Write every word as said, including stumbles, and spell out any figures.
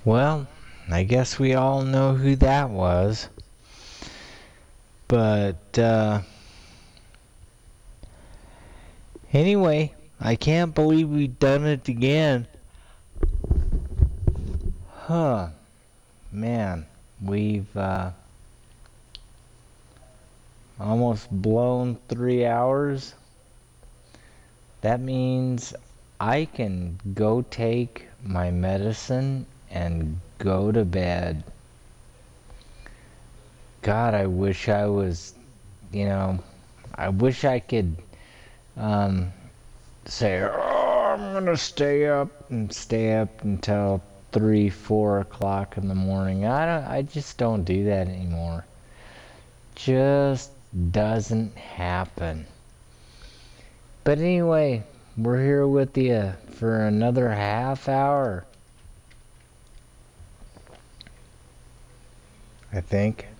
Well, I guess we all know who that was. But, uh, anyway, I can't believe we've done it again. Huh. Man, we've, uh, almost blown three hours. That means I can go take my medicine and go to bed. God, I wish I was, you know, I wish I could um, say, oh, I'm gonna stay up and stay up until three, four o'clock in the morning. I don't, I just don't do that anymore. Just doesn't happen. But anyway, we're here with you for another half hour, I think.